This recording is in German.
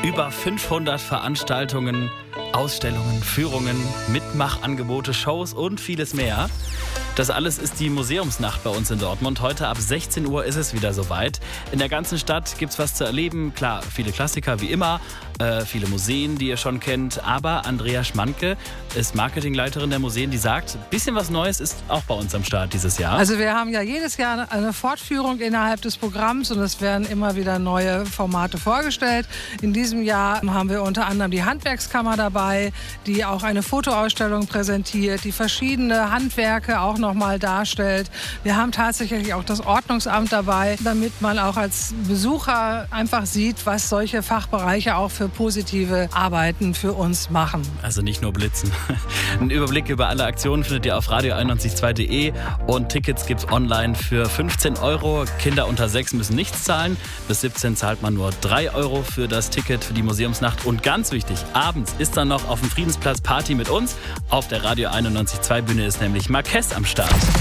Über 500 Veranstaltungen, Ausstellungen, Führungen, Mitmachangebote, Shows und vieles mehr. Das alles ist die Museumsnacht bei uns in Dortmund. Heute ab 16 Uhr ist es wieder soweit. In der ganzen Stadt gibt's was zu erleben. Klar, viele Klassiker wie immer, viele Museen, die ihr schon kennt. Aber Andrea Schmanke ist Marketingleiterin der Museen, die sagt, ein bisschen was Neues ist auch bei uns am Start dieses Jahr. Also wir haben ja jedes Jahr eine Fortführung innerhalb des Programms und es werden immer wieder neue Formate vorgestellt. In diesem Jahr haben wir unter anderem die Handwerkskammer dabei, die auch eine Fotoausstellung präsentiert, die verschiedene Handwerke auch nochmal darstellt. Wir haben tatsächlich auch das Ordnungsamt dabei, damit man auch als Besucher einfach sieht, was solche Fachbereiche auch für positive Arbeiten für uns machen. Also nicht nur blitzen. Einen Überblick über alle Aktionen findet ihr auf radio912.de und Tickets gibt's online für 15 €. Kinder unter 6 müssen nichts zahlen. Bis 17 zahlt man nur 3 € für das Ticket für die Museumsnacht. Und ganz wichtig, abends ist dann noch auf dem Friedensplatz Party mit uns. Auf der Radio 91.2 Bühne ist nämlich Marquez am Start.